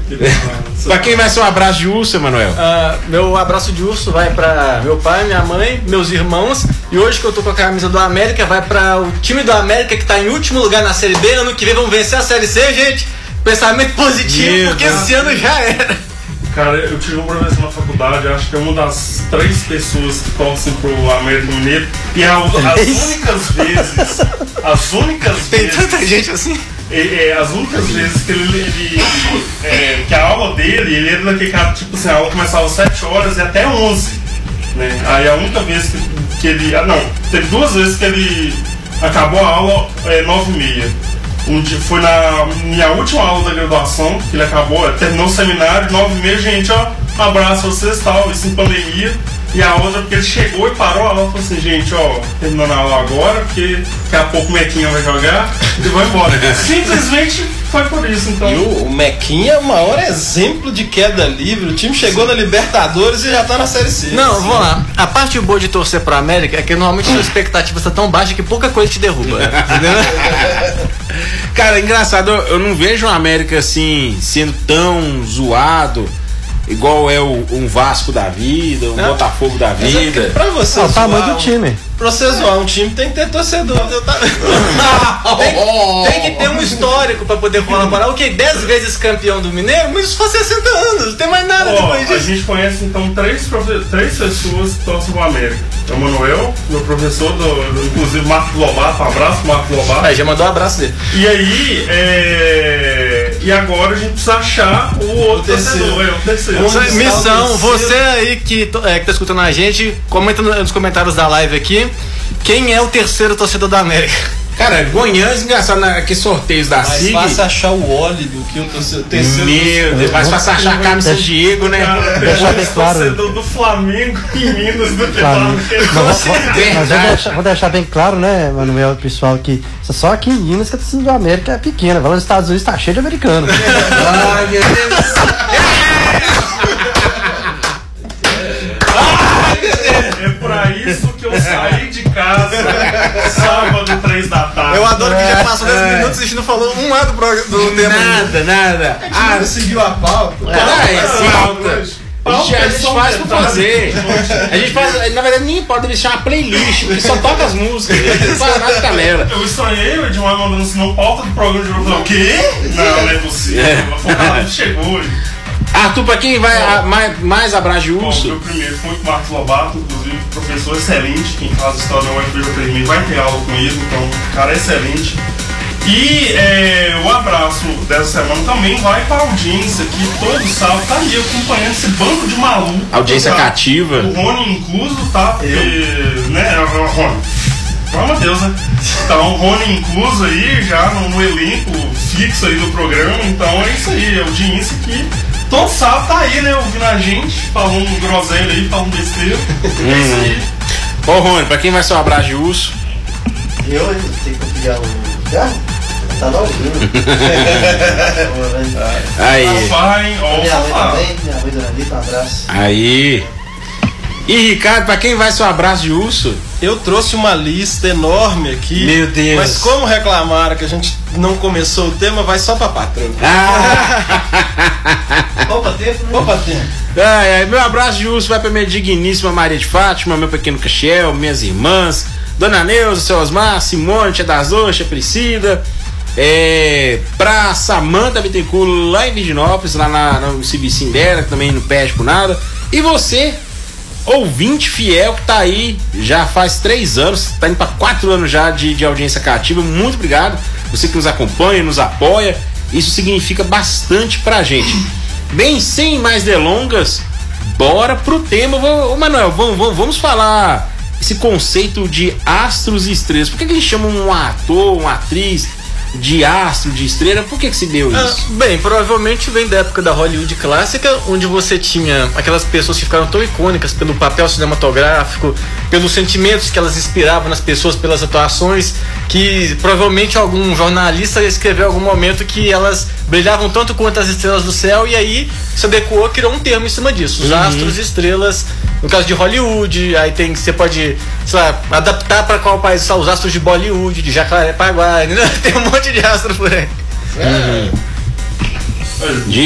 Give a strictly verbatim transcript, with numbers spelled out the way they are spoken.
Pra quem vai ser um abraço de urso, Emanuel? Uh, meu abraço de urso vai pra meu pai, minha mãe, meus irmãos. E hoje que eu tô com a camisa do América, vai pra o time do América que tá em último lugar na Série B. Ano que vem vamos vencer a Série C, gente. Pensamento positivo, meu porque Deus. Esse ano já era. Cara, eu tive um professor na faculdade, acho que é uma das três pessoas que torcem pro América Mineiro. E as, as únicas vezes, as únicas Tem vezes... tanta gente assim? É, é, as únicas vezes que ele, ele é, que a aula dele, ele era daquele cara, tipo assim, a aula começava às sete horas e até onze, né? Aí a única vez que, que ele, ah não, teve duas vezes que ele acabou a aula é, nove e meia. Um dia, foi na minha última aula da graduação, que ele acabou, terminou o seminário, nove e meia, gente, ó, um abraço a vocês, tal, isso em pandemia. E a outra, porque ele chegou e parou a aula e falou assim, gente, ó, terminando a aula agora, porque daqui a pouco o Mequinha vai jogar e vai embora. Simplesmente foi por isso, então. E o, o Mequinha é o maior exemplo de queda livre. O time chegou Sim. na Libertadores e já tá na Série C. Não, Sim. vamos lá. A parte boa de torcer pra América é que normalmente a sua expectativa está tão baixa que pouca coisa te derruba. Entendeu? Cara, engraçado, eu não vejo o América assim, sendo tão zoado. Igual é o, um Vasco da vida, um não. Botafogo da vida. É pra você, ah, o tamanho do time. Pra você zoar um time tem que ter torcedor. tem, tem que ter um histórico pra poder colaborar. O que? dez vezes campeão do Mineiro? Mas isso faz sessenta anos, não tem mais nada oh, depois disso. A gente conhece então três, profe- três pessoas que torcem pro América. É o Manuel, meu professor, do, do, inclusive Marcos Lobato, um abraço, Marcos Lobato. Aí já mandou um abraço dele. E aí, é... e agora a gente precisa achar o outro o torcedor, é o terceiro. Missão, você aí que, é, que tá escutando a gente, comenta nos comentários da live aqui, quem é o terceiro torcedor da América? Cara, Goiânia, engraçado, naqueles sorteios da S I G. Mais fácil achar o Oli do que o terceiro. Meu Deus, mais fácil achar a camisa do Diego, né? Cara, deixar bem claro. Torcedor do Flamengo em Minas do Flamengo. Mas vou deixar, vou deixar bem claro, né, Manuel, pessoal, que só aqui em Minas que a torcida do América é pequena. Vai nos Estados Unidos, tá cheio de americano. Ai, meu Deus. É pra isso que eu saí de casa sábado, três da tarde. Eu adoro que já passou dez minutos e a gente não falou um lado do, do tema. Nada, nada. Ah, não seguiu a pauta. Ah, é pauta. A gente, a gente faz pra fazer. A gente faz, na verdade, nem pode deixar uma playlist, porque só toca as músicas. Não faz nada, galera. Eu estranhei o Edmar mandando assim, não pauta do programa de novo. O quê? Não, não é possível. É. Chegou. Arthur, pra quem vai a, mais, mais abraço de urso? Bom, meu primeiro foi com o Marcos Lobato, inclusive professor excelente. Quem faz história da U F B J vai ter aula com ele, então, cara, excelente. E é, o abraço dessa semana também vai para a audiência, que todo sábado tá ali acompanhando esse bando de maluco. Audiência tá? cativa. O Rony incluso, tá? Porque, né, é o Rony. Pelo amor de Deus, né? Então, o Rony incluso aí, já no, no elenco fixo aí do programa, então é isso aí, a audiência que todo sábado tá aí, né, ouvindo a gente, falando groselha aí, falando besteira. Hum. É isso aí. Ô, Rony, pra quem vai ser um abraço de urso? Eu ainda tenho que pegar o carro? Tá novinho. Aí. Pai, ó, minha mãe também, minha mãe Dona Rita, um abraço. Aí. E Ricardo, pra quem vai ser um abraço de urso? Eu trouxe uma lista enorme aqui. Meu Deus. Mas como reclamaram que a gente não começou o tema, vai só pra patrão. Ah. Opa, tempo, né? Opa, tempo. Ai, ai, meu abraço de urso vai pra minha digníssima Maria de Fátima, meu pequeno Caxiel, minhas irmãs, Dona Neuza, seu Osmar, Simone, Tia das Oxas, Priscila, é, pra Samanta Bittencourt, lá em Virginópolis, lá na, no Cibicim dela, que também não perde por nada. E você, ouvinte fiel, que tá aí já faz três anos, tá indo pra quatro anos já de, de audiência cativa, muito obrigado. Você que nos acompanha, nos apoia, isso significa bastante pra gente. Bem, sem mais delongas, bora pro tema. Ô, Manuel, vamos, vamos falar esse conceito de astros e estrelas. Por que, que a gente chama um ator, uma atriz de astro, de estrela? Por que que se deu isso? Ah, bem, provavelmente vem da época da Hollywood clássica, onde você tinha aquelas pessoas que ficaram tão icônicas pelo papel cinematográfico, pelos sentimentos que elas inspiravam nas pessoas, pelas atuações, que provavelmente algum jornalista escreveu em algum momento que elas brilhavam tanto quanto as estrelas do céu, e aí se adequou, criou um termo em cima disso, os uhum. astros e estrelas. No caso de Hollywood, aí tem que você pode, sei lá, adaptar para qual país são os astros de Bollywood, de Jacarepaguá, né? Tem um monte de astros por aí. Uhum.